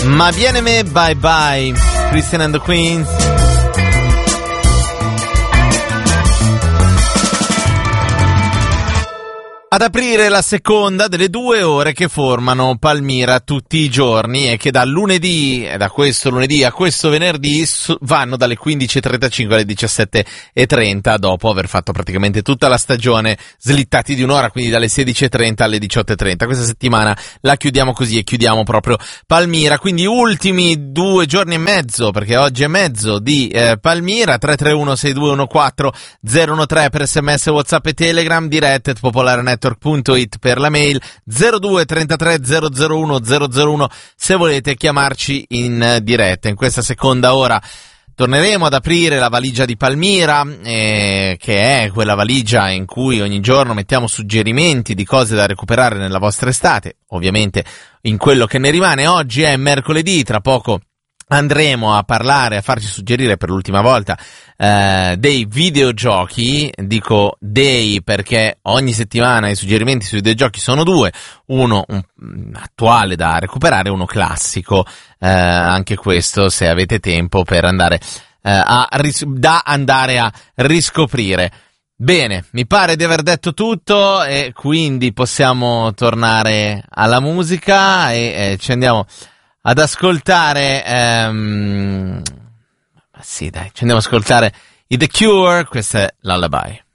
Ma viene me, bye bye, Christian and the Queens. Ad aprire la seconda delle 2 ore che formano Palmira tutti i giorni e che da questo lunedì a questo venerdì vanno dalle 15.35 alle 17.30 dopo aver fatto praticamente tutta la stagione slittati di un'ora, quindi dalle 16.30 alle 18.30. Questa settimana la chiudiamo così e chiudiamo proprio Palmira, quindi ultimi 2 giorni e mezzo, perché oggi è mezzo di Palmira. 331-6214-013 per SMS, WhatsApp e Telegram, dirette@popolarenetwork.it per la mail, 02 33 001 001 se volete chiamarci in diretta. In questa seconda ora torneremo ad aprire la valigia di Palmira, che è quella valigia in cui ogni giorno mettiamo suggerimenti di cose da recuperare nella vostra estate, ovviamente in quello che ne rimane. Oggi è mercoledì, tra poco andremo a parlare, a farci suggerire per l'ultima volta dei videogiochi. Dico dei perché ogni settimana i suggerimenti sui videogiochi sono 2, uno attuale da recuperare, uno classico, anche questo se avete tempo per andare a riscoprire. Bene, mi pare di aver detto tutto e quindi possiamo tornare alla musica e ci andiamo ad ascoltare, sì dai, ci andiamo ad ascoltare i The Cure, questa è Lullaby.